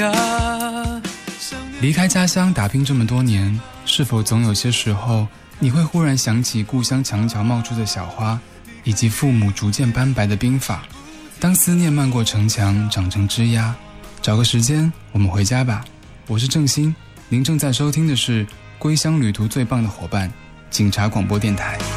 离开家乡打拼这么多年，是否总有些时候你会忽然想起故乡墙角冒出的小花，以及父母逐渐斑白的鬓发？当思念漫过城墙长成枝桠，找个时间我们回家吧。我是郑鑫，您正在收听的是归乡旅途最棒的伙伴，警察广播电台。